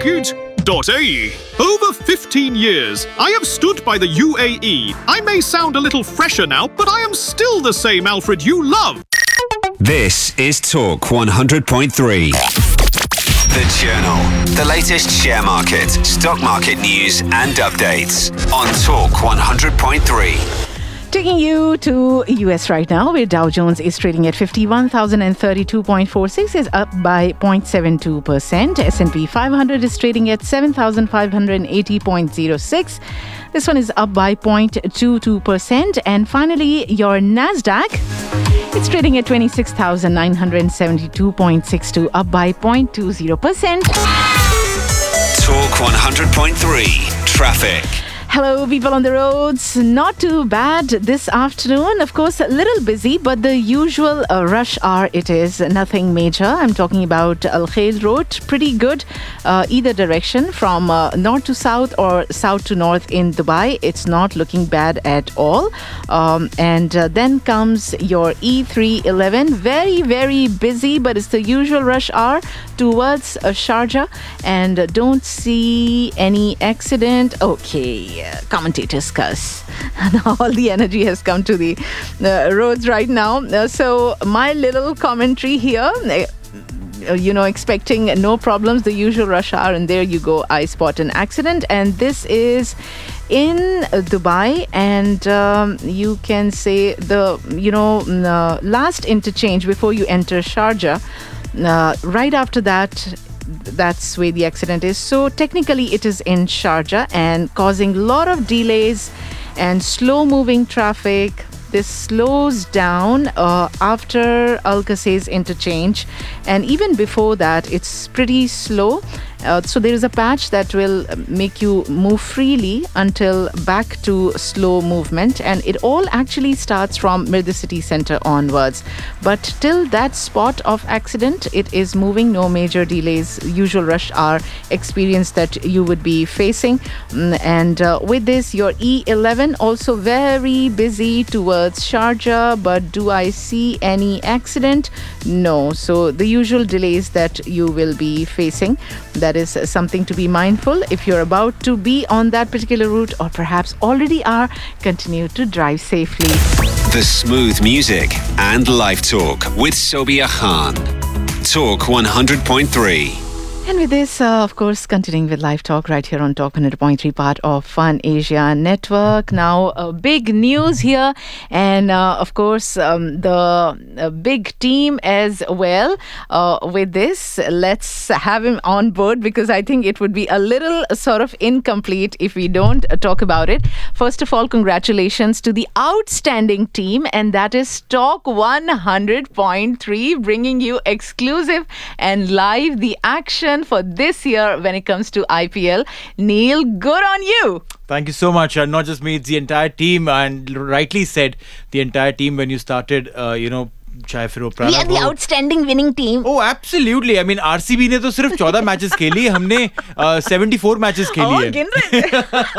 Market.ae. Over 15 years, I have stood by the UAE. I may sound a little fresher now, but I am still the same Alfred you love. This is Talk 100.3. The Journal. The latest share market, stock market news and updates on Talk 100.3. Taking you to US right now, where Dow Jones is trading at 51,032.46, is up by 0.72%. S&P 500 is trading at 7,580.06. This one is up by 0.22%. And finally, your NASDAQ, it's trading at 26,972.62, up by 0.20%. Talk 100.3 Traffic. Hello, people on the roads. Not too bad this afternoon. Of course, a little busy, but the usual rush hour it is. Nothing major. I'm talking about Al Khair Road. Pretty good either direction from north to south or south to north in Dubai. It's not looking bad at all. And then comes your E311. Very, very busy, but it's the usual rush hour towards Sharjah. And don't see any accident. Okay. Commentators cuss. All the energy has come to the roads right now. So my little commentary here, expecting no problems, the usual rush hour, and there you go, I spot an accident. And this is in Dubai, and you can say the last interchange before you enter Sharjah. Right after that, that's where the accident is. So technically it is in Sharjah and causing a lot of delays and slow moving traffic. This slows down after Al Qasais interchange, and even before that it's pretty slow. So there is a patch that will make you move freely until back to slow movement, and it all actually starts from Mirda City Centre onwards. But till that spot of accident, it is moving, no major delays, usual rush hour experience that you would be facing. And with this, your E11 also very busy towards Sharjah, but do I see any accident? No. So the usual delays that you will be facing, that is something to be mindful if you're about to be on that particular route, or perhaps already are. Continue to drive safely. The smooth music and live talk with Sobia Khan. Talk 100.3. And with this, of course, continuing with live talk right here on Talk 100.3, part of Fun Asia Network. Now, big news here, and of course, the big team as well. With this, let's have him on board, because I think it would be a little sort of incomplete if we don't talk about it. First of all, congratulations to the outstanding team, and that is Talk 100.3, bringing you exclusive and live the action for this year when it comes to IPL. Neil, good on you. Thank you so much. And not just me, it's the entire team. And rightly said, the entire team when you started, चाहे फिर वो We are the outstanding winning team. Oh, absolutely. I mean, RCB ने तो सिर्फ 14 matches खेली, हमने 74 matches खेली है. गिन रहे.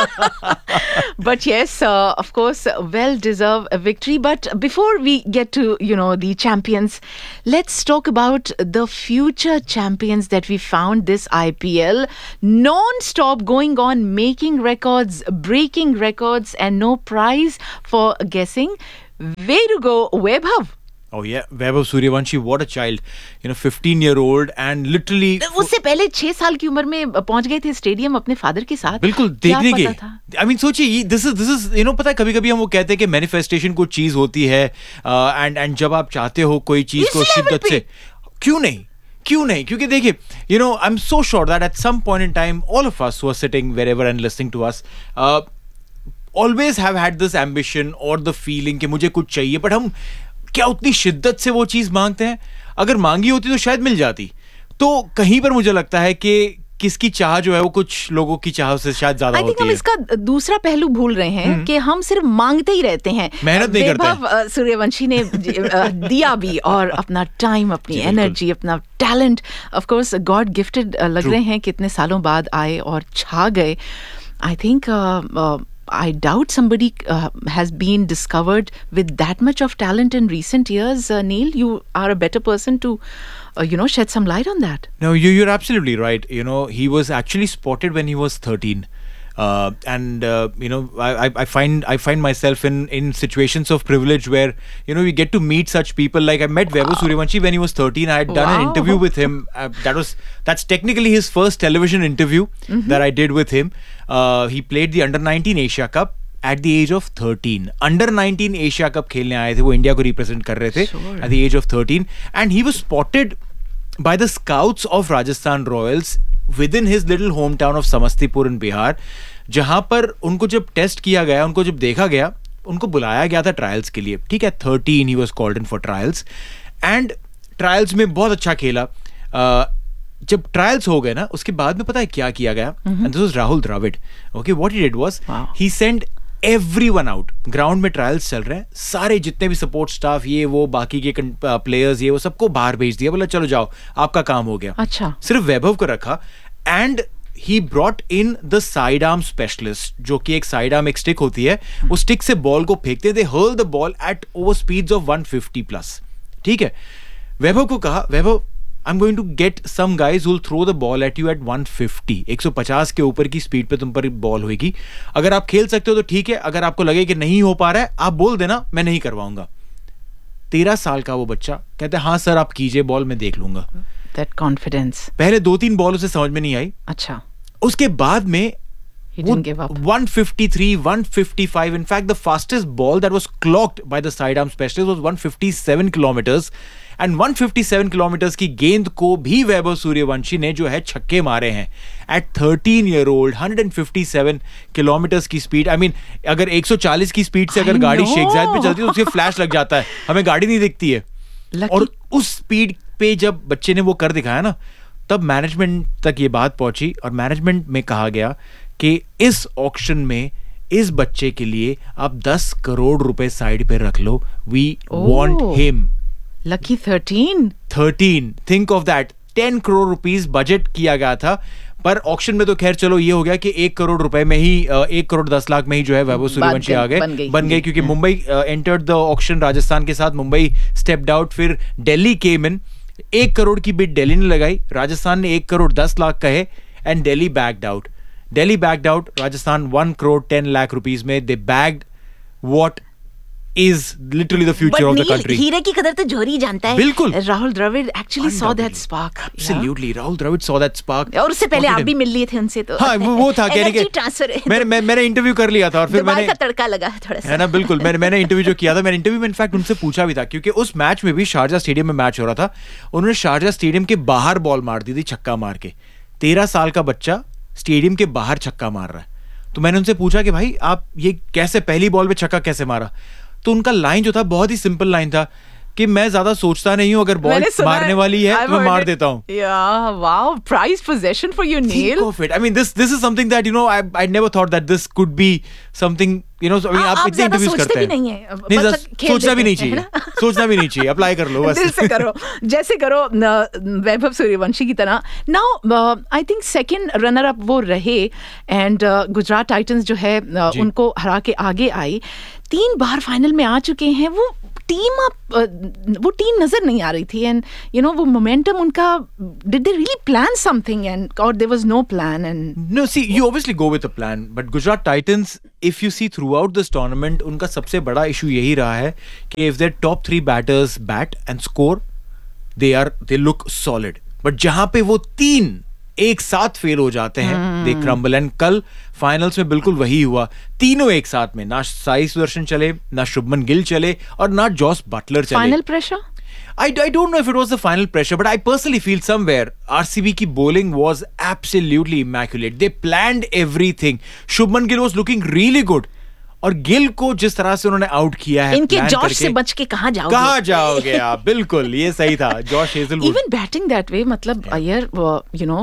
But yes, of course, well-deserved victory. But before we get to, the champions, let's talk about the future champions that we found this IPL. Non-stop going on, making records, breaking records, and no prize for guessing. Way to go, Vaibhav. Oh yeah, Vaibhav Suryavanshi, what a child. 15-year-old and literally... उससे पहले 6 साल की उम्र में पहुंच गए थे stadium अपने फादर के साथ. बिल्कुल देखने के. I mean, सोचिए, this is पता है, कभी-कभी हम वो कहते हैं कि मैनिफेस्टेशन कुछ चीज होती है, and जब आप चाहते हो कोई चीज को शिद्दत से, क्यों नहीं? क्योंकि देखिए, I'm so sure that at some point in time, all of us who are sitting wherever and listening to us, always have had this ambition or the feeling कि मुझे कुछ चाहिए, but हम क्या उतनी शिद्दत से वो चीज मांगते हैं? अगर मांगी होती तो शायद मिल जाती. तो कहीं पर मुझे लगता है कि किसकी चाह जो है वो कुछ लोगों की चाह से शायद ज्यादा होती है. हम इसका दूसरा पहलू भूल रहे हैं कि हम सिर्फ मांगते ही रहते हैं, मेहनत नहीं करते. वैभव सूर्यवंशी ने दिया भी, और अपना टाइम, अपनी एनर्जी, अपना talent, of course God gifted लग रहे हैं, कितने सालों बाद आए और छा गए. I think I doubt somebody has been discovered with that much of talent in recent years. Neil, you are a better person to, shed some light on that. No, you're absolutely right. He was actually spotted when he was 13. I find myself in situations of privilege where we get to meet such people. Like I met Vaibhav Suryavanshi when he was 13. I had done an interview with him. That's technically his first television interview that I did with him. He played the Under-19 Asia Cup at the age of 13. Under-19 Asia Cup खेलने आए थे, वो India को represent कर रहे थे at the age of 13, and he was spotted by the scouts of Rajasthan Royals within his little hometown of Samastipur in Bihar, जहां पर उनको जब टेस्ट किया गया, उनको जब देखा गया, उनको बुलाया गया था ट्रायल्स के लिए. ठीक है, 13 he was called in for trials, and trials में बहुत अच्छा खेला. जब ट्रायल्स हो गए ना, उसके बाद में पता है क्या किया गया? And this was Rahul Dravid. Okay, what he did was he sent everyone out. Ground में ट्रायल्स चल रहे हैं, सारे जितने भी सपोर्ट स्टाफ, ये वो बाकी के प्लेयर्स, ये वो सबको बाहर भेज दिया. बोला चलो जाओ, आपका काम हो गया. अच्छा, सिर्फ वैभव को रखा. And he brought in the sidearm specialist, जो कि एक sidearm एक स्टिक होती है, उस स्टिक से बॉल को फेंकते हैं. They hurl the ball at over speeds of 150 plus. ठीक है, वैभव को कहा, वैभव, I'm going to get some guys who will throw the ball at you at 150. 150 के ऊपर की स्पीड पे तुम पर बॉल होगी. अगर आप खेल सकते हो तो ठीक है, अगर आपको लगे कि नहीं हो पा रहा है, आप बोल देना, मैं नहीं करवाऊंगा. 13 साल का वो बच्चा कहता है, हाँ सर आप कीजिए, बॉल मैं देख लूंगा. That confidence. पहले 2-3 बॉल उसे समझ में नहीं आई. अच्छा, उसके बाद में he didn't give up. 153, 155. In fact, the fastest ball that was clocked by the sidearm specialist was 157 kilometers. And 157 kilometers की गेंद को भी वैभव सूर्यवंशी ने जो है छक्के मारे हैं. At 13 year old, 157 kilometers की स्पीड. I mean, अगर 140 की स्पीड से अगर गाड़ी शेखजाद पे चलती है तो उसके फ्लैश लग जाता है, हमें गाड़ी नहीं दिखती है. और उस स्पीड पे जब बच्चे ने वो कर दिखाया ना, तब मैनेजमेंट तक ये बात पहुंची और मैनेजमेंट में कहा गया कि इस ऑक्शन में इस बच्चे के लिए आप 10 करोड़ रुपए साइड पे रख लो. We want him. Lucky 13. Think of that. 10 crore rupees budget किया गया था, पर ऑक्शन में तो खैर चलो ये हो गया कि 1 करोड़ रुपए में ही 1 करोड़ 10 लाख में ही जो है वैभव सूर्यवंशी आ गए, बन गए, क्योंकि Mumbai entered the auction Rajasthan के साथ. मुंबई स्टेप्ड आउट, फिर दिल्ली केम इन. 1 करोड़ की बिड दिल्ली ने लगाई, राजस्थान ने 1 करोड़ 10 लाख कहे, and Delhi backed out. Rajasthan 1 crore 10 lakh rupees में दे bagged what is literally the future of the country. हीरे की कदर तो जोरी जानता है. बिल्कुल. Rahul Dravid actually saw that spark. Absolutely, yeah? Rahul Dravid saw that spark. और उससे पहले आप भी मिल लिए थे उनसे, तो हाँ वो था कहने के मैंने इंटरव्यू कर लिया था, और फिर मैंने का तड़का लगा थोड़ा सा, है ना. बिल्कुल, मैंने इंटरव्यू जो किया था, मैंने इंटरव्यू में इनफैक्ट उनसे पूछा भी था, क्योंकि उस मैच में भी शारजा स्टेडियम में मैच हो रहा था. उन्होंने शारजा स्टेडियम के बाहर बॉल मार दी थी छक्का मार के. 13 साल का बच्चा स्टेडियम के बाहर छक्का मार रहा है. तो मैंने उनसे पूछा कि भाई आप ये कैसे, पहली बॉल पे छक्का कैसे मारा? तो उनका लाइन जो था बहुत ही सिंपल लाइन था कि मैं ज्यादा सोचता नहीं हूँ, अगर बॉल मारने वाली है तो मैं मार देता हूँ. Yeah, wow, prized possession for you, Neil. Think of it. I mean, this is something that I never thought that this could be something. आप इतने इंटरव्यूज करते हैं, नहीं सोचना भी नहीं चाहिए, सोचना भी नहीं चाहिए, अप्लाई कर लो बस. दिल से करो, जैसे करो वैभव सूर्यवंशी की तरह. Now I think second runner up वो रहे, एंड गुजरात टाइटंस जो है उनको हरा के आगे आई. 3 बार फाइनल में आ चुके हैं. वो टीम नजर नहीं आ रही थी, एंड वो मोमेंटम उनका, did they really plan something and और there was no plan? And no, C you obviously go with a plan, but Gujarat Titans, if you see through out this tournament, उनका सबसे बड़ा इशू यही रहा है कि if there top 3 batters bat and score, they look solid. But जहां पे वो 3 एक साथ फेल हो जाते हैं, दे क्रम्बल. एंड कल फाइनल्स में बिल्कुल वही हुआ. तीनों एक साथ में, ना साई सुदर्शन चले, ना शुभमन गिल चले, और ना जॉस बटलर चले. Final pressure? I don't know if it was the final pressure, but I personally feel somewhere RCB की bowling was absolutely immaculate. They planned everything. Shubman Gill was looking really good. और गिल को जिस तरह से उन्होंने out किया है, इनके जॉश से बच के कहाँ जाओगे आप? बिल्कुल, ये सही था. Josh Hazlewood even batting that way, मतलब अय्यर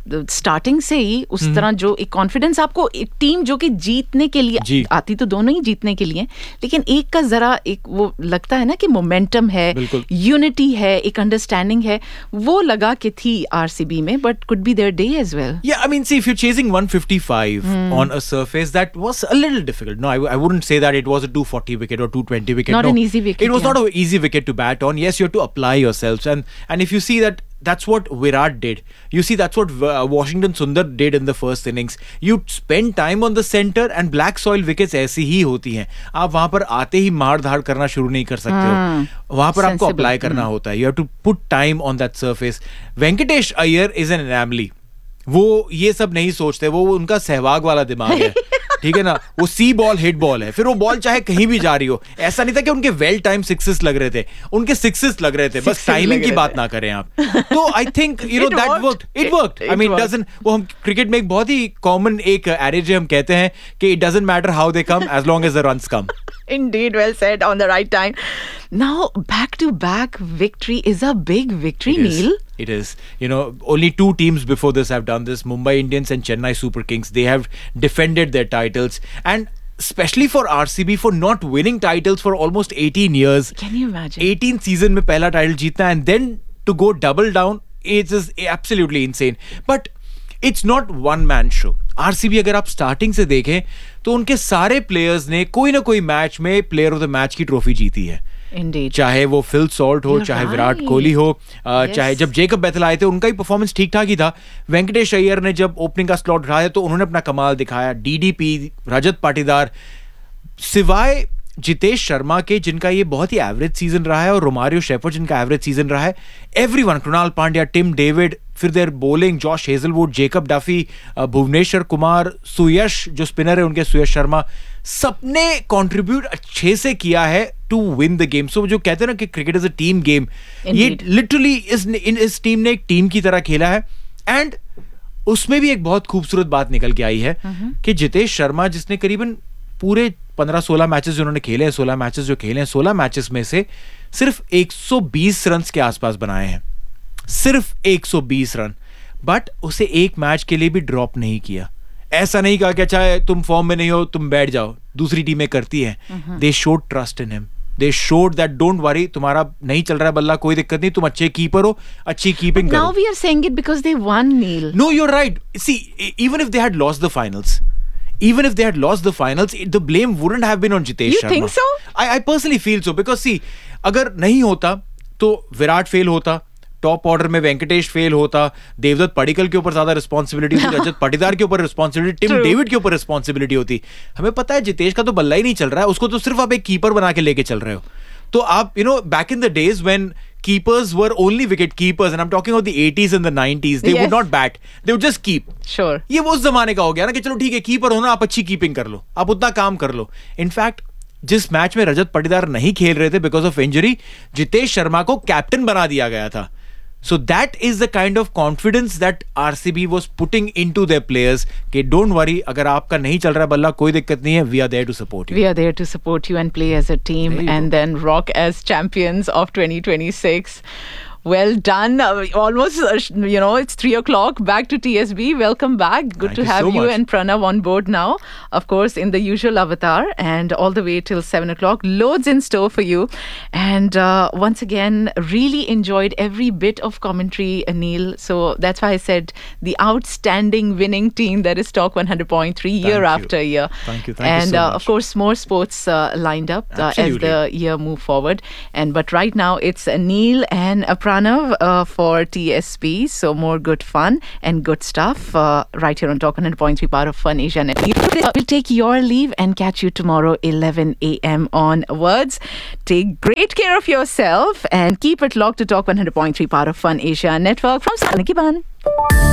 स्टार्टिंग से ही उस तरह जो एक कॉन्फिडेंस आपको, एक टीम जो कि जीतने के लिए आती तो दोनों ही जीतने के लिए, लेकिन एक का जरा एक वो लगता है ना कि मोमेंटम है, यूनिटी है, एक अंडरस्टैंडिंग है, वो लगा के थी आरसीबी में, but could be their day as well. Yeah, I mean, see, if you're chasing 155 on a surface, that was a little difficult. No, I wouldn't say that it was a 240 wicket or 220 wicket. Not an easy wicket. It was not an easy wicket to bat on. Yes, you have to apply yourselves, and if you see that, that's what Virat did. You see, that's what Washington Sundar did in the first innings. You spend time on the center, and black soil wickets ऐसी ही होती हैं. आप वहाँ पर आते ही मार धाड़ करना शुरू नहीं कर सकते हो. वहाँ पर आपको अप्लाई करना होता है. You have to put time on that surface. Venkatesh Iyer is an anomaly. वो ये सब नहीं सोचते, वो उनका सहवाग वाला दिमाग है. ठीक है ना, वो सी बॉल हिट बॉल है, फिर वो बॉल चाहे कहीं भी जा रही हो. ऐसा नहीं था कि उनके वेल टाइम सिक्सेस लग रहे थे, उनके सिक्सेस लग रहे थे, बस टाइमिंग की बात ना करें आप. तो I think you know that worked. It worked. I mean doesn't, वो हम क्रिकेट में एक बहुत ही कॉमन एक एडेज हम कहते हैं कि it doesn't matter how they come as long as the runs come. Indeed, well said, on the right time. Now, back-to-back victory is a big victory, Neil. It is. You know, only two teams before this have done this. Mumbai Indians and Chennai Super Kings. They have defended their titles. And especially for RCB, for not winning titles for almost 18 years. Can you imagine? 18 season में पहला title जीतना and then to go double down, it's just absolutely insane. But it's not one man show. RCB अगर आप starting से देखें तो उनके सारे प्लेयर्स ने कोई ना कोई मैच में प्लेयर ऑफ द मैच की ट्रॉफी जीती है. Indeed. चाहे वो फिल सॉल्ट हो, चाहे विराट कोहली हो, चाहे जब जेकब बेथल आए थे उनका ही परफॉर्मेंस ठीक ठाक ही था. वेंकटेश अय्यर ने जब ओपनिंग का स्लॉट उठाया तो उन्होंने अपना कमाल दिखाया. डीडीपी, रजत पाटीदार, सिवाय जितेश शर्मा के जिनका ये बहुत ही एवरेज सीजन रहा है, और रोमारियो शेफर्ड जिनका एवरेज सीजन रहा है, everyone, Krunal Pandya, Tim David, फिर there bowling, Josh Hazlewood, Jacob Duffy, Bhuvneshwar Kumar, सुयश जो स्पिनर है उनके, सुयश शर्मा, सबने कंट्रीब्यूट अच्छे से किया है टू विन द गेम. सो जो कहते हैं ना कि cricket is a team game, ये लिटरली इस टीम ने एक टीम की तरह खेला है. एंड उसमें भी एक बहुत खूबसूरत बात निकल के आई है कि जितेश शर्मा, जिसने करीबन पूरे 15-16 मैचेस जिन्होंने खेले हैं, 16 मैचेस जो खेले हैं, 16 मैचेस में से सिर्फ 120 रन के आसपास बनाए हैं. सिर्फ 120 रन. बट उसे एक मैच के लिए भी ड्रॉप नहीं किया. ऐसा नहीं कहा कि अच्छा तुम फॉर्म में नहीं हो, तुम बैठ जाओ, दूसरी टीमें करती हैं. They showed trust in him. They showed that don't worry, तुम्हारा नहीं चल रहा है बल्ला, कोई दिक्कत नहीं, तुम अच्छे कीपर हो, अच्छी कीपिंग करो. Now we are saying it because they won, Neil. No, you're right. See, even if they had lost the finals, the blame wouldn't have been on Jitesh Sharma. You think so? I personally feel so, because see, अगर नहीं होता तो Virat fail होता, top order में Venkatesh fail होता, देवदत्त पडिक्कल के ऊपर ज्यादा रिस्पॉन्सिबिलिटी होती, रजत पाटीदार के ऊपर रिस्पॉन्सिबिलिटी, टिम डेविड के ऊपर रिस्पॉन्सिबिलिटी होती. हमें पता है जितेश का तो बल्ला ही नहीं चल रहा है, उसको तो सिर्फ आप एक कीपर बना के लेके चल रहे हो. तो आप you know back in the days when keepers were only wicket keepers, and I'm talking about the 80s and the 90s, they would not bat, they would just keep. Sure. ये वो उस जमाने का हो गया ना कि चलो ठीक है, कीपर हो ना, आप अच्छी कीपिंग कर लो, आप उतना काम कर लो. इनफैक्ट जिस मैच में रजत पाटीदार नहीं खेल रहे थे because of injury, Jitesh Sharma को कैप्टन बना दिया गया था. So that is the kind of confidence that RCB was putting into their players कि don't worry, अगर आपका नहीं चल रहा बल्ला कोई दिक्कत नहीं है, we are there to support you. We are there to support you and play as a team and then rock as champions of 2026. Well done. Almost, it's 3 o'clock. Back to TSB. Welcome back. Good Thank to you have so you much. and Pranav on board now. Of course, in the usual avatar and all the way till 7 o'clock. Loads in store for you. And once again, really enjoyed every bit of commentary, Neil. So that's why I said the outstanding winning team that is Talk 100.3 year after year. Thank you. And you so much. of course, more sports lined up as the year move forward. But right now, it's Neil and Pranav for TSP. So more good fun and good stuff right here on Talk 100.3, part of Fun Asia Network. We'll take your leave and catch you tomorrow 11 a.m. onwards. Take great care of yourself and keep it locked to Talk 100.3, part of Fun Asia Network from Sanakiban.